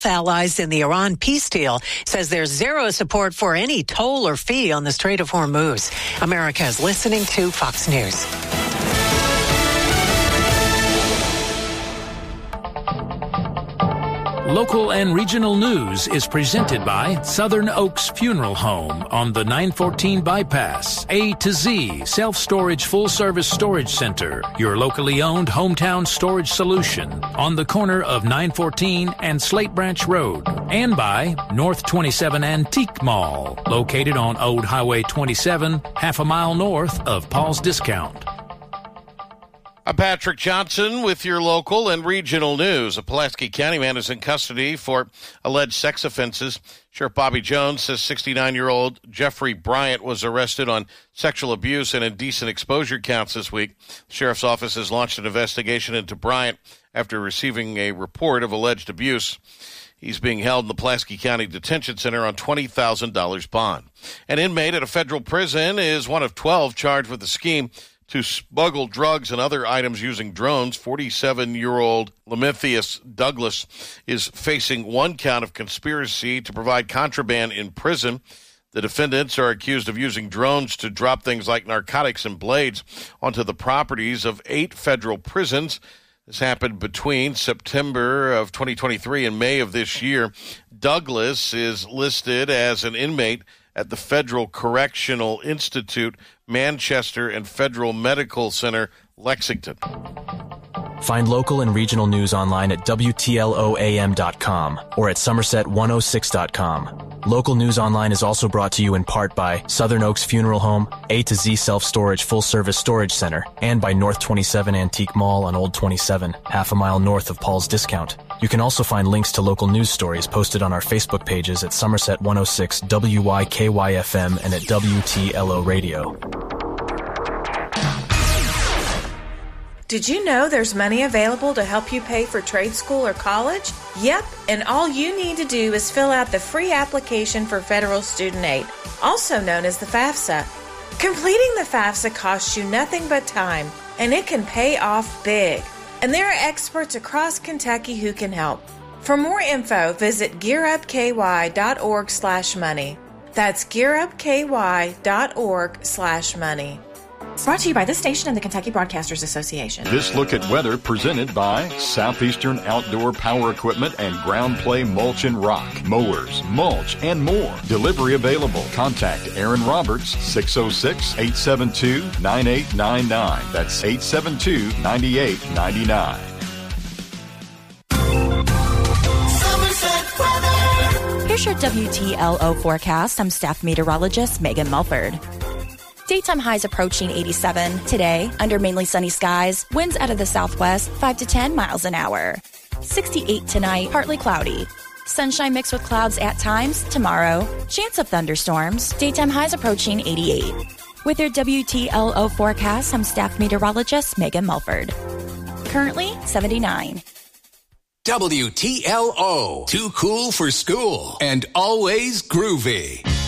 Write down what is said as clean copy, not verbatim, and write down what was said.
Allies in the Iran peace deal says there's zero support for any toll or fee on the Strait of Hormuz. America is listening to Fox News. Local and regional news is presented by Southern Oaks Funeral Home on the 914 bypass. A to Z self-storage full-service storage center, your locally owned hometown storage solution on the corner of 914 and Slate Branch Road. And by North 27 Antique Mall, located on Old Highway 27, half a mile north of Paul's Discount. I'm Patrick Johnson with your local and regional news. A Pulaski County man is in custody for alleged sex offenses. Sheriff Bobby Jones says 69-year-old Jeffrey Bryant was arrested on sexual abuse and indecent exposure counts this week. The sheriff's office has launched an investigation into Bryant after receiving a report of alleged abuse. He's being held in the Pulaski County Detention Center on $20,000 bond. An inmate at a federal prison is one of 12 charged with the scheme to smuggle drugs and other items using drones. 47-year-old Lemithius Douglas is facing one count of conspiracy to provide contraband in prison. The defendants are accused of using drones to drop things like narcotics and blades onto the properties of 8 federal prisons. This happened between September of 2023 and May of this year. Douglas is listed as an inmate at the Federal Correctional Institute, Manchester, and Federal Medical Center, Lexington. Find local and regional news online at WTLOAM.com or at Somerset106.com. Local news online is also brought to you in part by Southern Oaks Funeral Home, A to Z Self-Storage Full-Service Storage Center, and by North 27 Antique Mall on Old 27, half a mile north of Paul's Discount. You can also find links to local news stories posted on our Facebook pages at Somerset 106 WYKY-FM and at WTLO Radio. Did you know there's money available to help you pay for trade school or college? Yep, and all you need to do is fill out the free application for federal student aid, also known as the FAFSA. Completing the FAFSA costs you nothing but time, and it can pay off big. And there are experts across Kentucky who can help. For more info, visit gearupky.org/money. That's gearupky.org/money. Brought to you by this station and the Kentucky Broadcasters Association. This look at weather presented by Southeastern Outdoor Power Equipment and Ground Play Mulch and Rock. Mowers, mulch, and more. Delivery available. Contact Aaron Roberts, 606-872-9899. That's 872-9899. Here's your WTLO forecast. I'm staff meteorologist Megan Mulford. Daytime highs approaching 87. Today, under mainly sunny skies, winds out of the southwest, 5 to 10 miles an hour. 68 tonight, partly cloudy. Sunshine mixed with clouds at times. Tomorrow, chance of thunderstorms. Daytime highs approaching 88. With your WTLO forecast, I'm staff meteorologist Megan Mulford. Currently, 79. WTLO, too cool for school and always groovy.